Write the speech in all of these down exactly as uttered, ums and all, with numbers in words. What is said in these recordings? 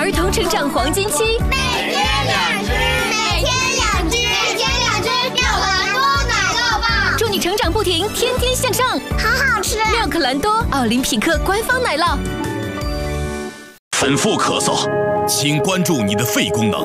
儿童成长黄金期， 每天两只，每天两只，每天两只妙可蓝多奶酪棒， 祝你成长不停，天天向上。 好好吃！ 妙可蓝多，奥林匹克官方奶酪。 反复咳嗽，请关注你的肺功能。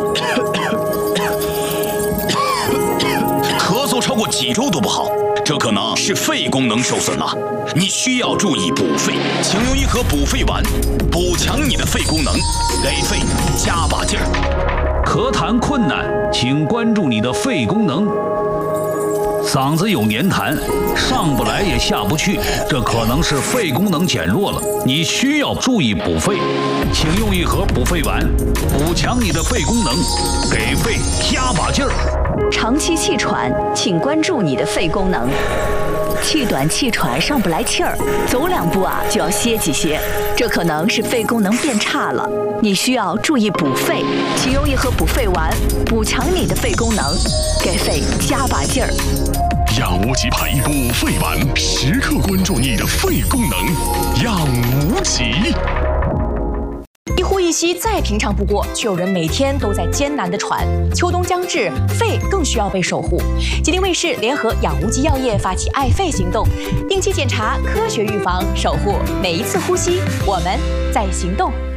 咳嗽超过几周都不好，这可能是肺功能受损了。你需要注意补肺，请用一盒补肺丸，补强你的肺功能，给肺加把劲儿。 咳痰困难，请关注你的肺功能。嗓子有黏痰，上不来也下不去，这可能是肺功能减弱了，你需要注意补肺，请用一盒补肺丸，补强你的肺功能，给肺加把劲儿。 长期气喘，请关注你的肺功能。气短气喘上不来气儿，走两步啊就要歇几歇，这可能是肺功能变差了，你需要注意补肺，请用一盒补肺丸，补强你的肺功能，给肺加把劲儿。 养无极牌补肺丸，时刻关注你的肺功能，养无极。 一呼一吸再平常不过，却有人每天都在艰难地喘。秋冬将至，肺更需要被守护。吉林卫视联合养无极药业发起爱肺行动，定期检查，科学预防，守护每一次呼吸。我们在行动。